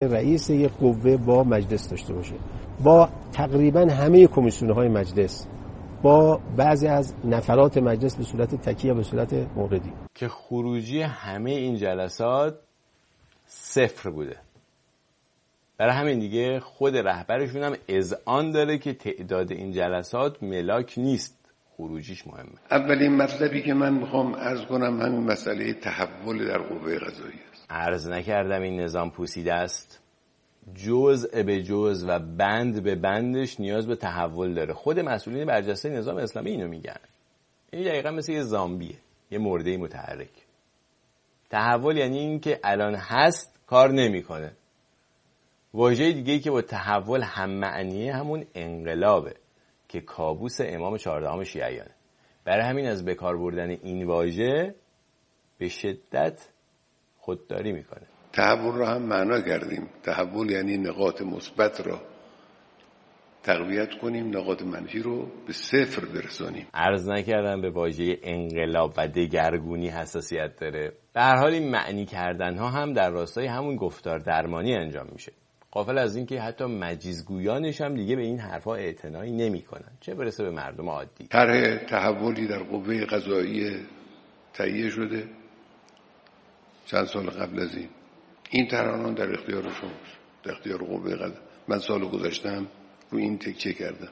رئیس یک قوه با مجلس داشته باشه، با تقریبا همه کمیسیون‌های مجلس، با بعضی از نفرات مجلس به صورت تکیه به صورت موردی، که خروجی همه این جلسات 0 بوده. برای همین دیگه خود رهبرشون هم اذعان داره که تعداد این جلسات ملاک نیست، خروجیش مهمه. اولین مطلبی که من میخوام عرض کنم همین مسئله تحول در قوه قضاییه است. عرض نکردم این نظام پوسیده است، جزء به جزء و بند به بندش نیاز به تحول داره. خود مسئولین برجسته نظام اسلامی اینو میگن. این دقیقا مثل یه زامبیه، یه مرده متحرک. تحول یعنی این که الان هست کار نمیکنه. واژه دیگه‌ای که با تحول هم معنیه همون انقلابه که کابوس امام 14 شیعیانه. برای همین از بکار بردن این واژه به شدت خودداری میکنه. تحول رو هم معنا کردیم. تحول یعنی نقاط مثبت را تقویت کنیم، نقاط منفی رو به 0 برسانیم. عرض نکردم به واژه انقلاب و دگرگونی حساسیت داره. به هر حال این معنی کردن ها هم در راستای همون گفتار درمانی انجام میشه. غافل از این که حتی مجیزگویانش هم دیگه به این حرفا اعتنایی نمیکنن، چه برسه به مردم عادی. طرح تحولی در قوه قضاییه تهیه شده چند سال قبل از این طرح در اختیار شماست، در اختیار قوه قضاییه. من سال گذشتم رو این تکیه کردم.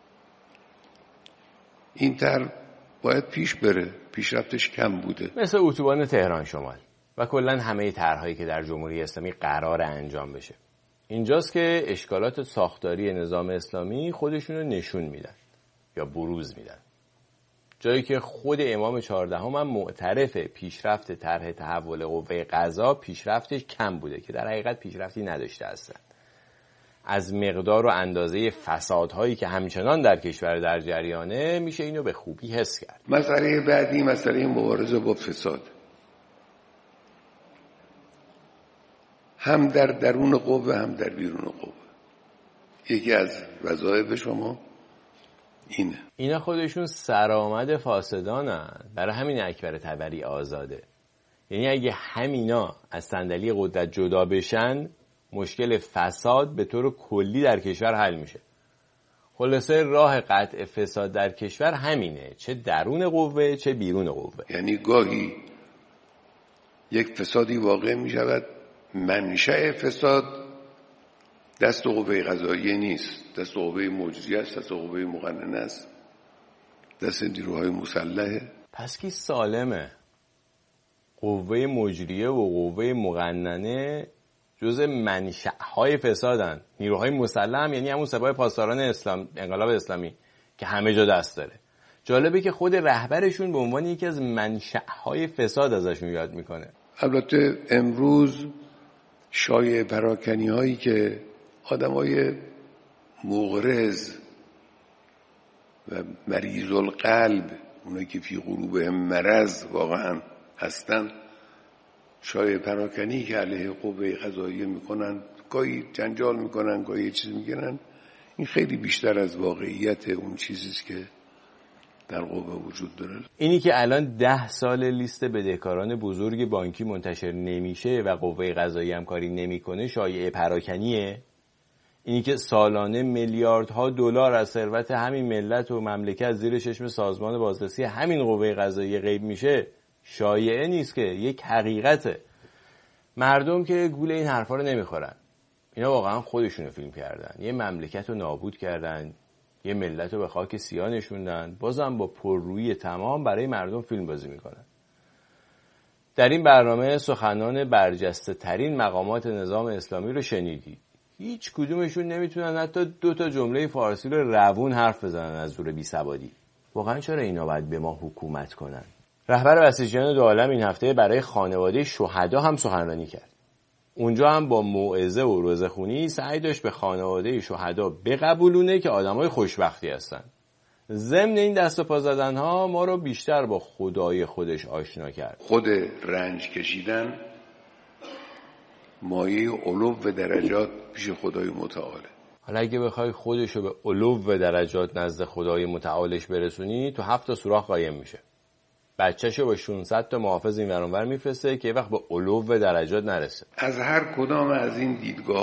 این طرح باید پیش بره، پیشرفتش کم بوده، مثل اتوبان تهران شمال و کلا همه طرح‌هایی که در جمهوری اسلامی قرار انجام بشه. اینجاست که اشکالات ساختاری نظام اسلامی خودشون رو نشون میدن یا بروز میدن. جایی که خود امام 14 هم معترف پیشرفت طرح تحول قوه قضا پیشرفتش کم بوده که در حقیقت پیشرفتی نداشته اصلا. از مقدار و اندازه فسادهایی که همچنان در کشور در جریانه میشه اینو به خوبی حس کرد. مسئله بعدی مسئله مبارزه با فساد، هم در درون قوه هم در بیرون قوه. یکی از وظایف شما اینه. اینا خودشون سرآمد فاسدانن، برای همین اکبر طبری آزاده. یعنی اگه همینا از صندلی قدرت جدا بشن مشکل فساد به طور کلی در کشور حل میشه. خلاصه راه قطع فساد در کشور همینه، چه درون قوه چه بیرون قوه. یعنی گاهی یک فسادی واقع میشود، منشأ فساد دست قوه قضاییه نیست، دست قوه مجریه است، دست قوه مقننه است، دست نیروهای مسلحه. پس کی سالمه؟ قوه مجریه و قوه مقننه جزء منشأهای فسادن. نیروهای مسلح هم یعنی همون سپاه پاسداران اسلام، انقلاب اسلامی که همه جا دست داره. جالبه که خود رهبرشون به عنوان یکی از منشأهای فساد ازشون یاد میکنه. البته امروز شایعه پراکنی هایی که آدمای مغرض و مریض القلب، اونایی که فی قلوبهم مرض واقعا هستن، شایعه پراکنی که علیه قوه قضاییه میکنن، گاهی جنجال میکنن، گاهی چیز میگنن، این خیلی بیشتر از واقعیت اون چیزیست که در قوه وجود داره. اینی که الان 10 سال لیست بدهکاران بزرگ بانکی منتشر نمیشه و قوه قضاییه هم کاری نمیکنه شایعه پراکنیه. اینی که سالانه میلیاردها دلار از ثروت همین ملت و مملکت زیر چشم سازمان بازرسی همین قوه قضاییه غیب میشه شایعه نیست که، یک حقیقته. مردم که گول این حرفا رو نمیخورن. اینا واقعا خودشونو فیلم کردن، یه مملکت رو نابود کردن، یه ملت رو به خاک سیاه نشوندن، بازم با پررویی تمام برای مردم فیلم بازی میکنن. در این برنامه سخنان برجسته ترین مقامات نظام اسلامی رو شنیدید. هیچ کدومشون نمیتونن حتی 2 جمله فارسی رو روون حرف بزنن از زور بیسوادی. واقعا چرا اینا باید به ما حکومت کنن؟ رهبر بسیجیان دو عالم این هفته برای خانواده شهدا هم سخنرانی کرد. اونجا هم با موعظه و روزخونی سعی داشت به خانواده شهدا بقبولونه که آدمای خوشبختی هستن. ضمن این دست و پا زدن‌ها ما رو بیشتر با خدای خودش آشنا کرد. خود رنج کشیدن مایه علو و درجات پیش خدای متعاله. حالا اگه بخوای خودشو به علو و درجات نزد خدای متعالش برسونی تو 7 سوراخ قایم میشه. بچه‌شو با 600 تا محافظ این ور اون ور میفرسته که یه وقت به علو و درجات نرسه. از هر کدام از این دیدگاه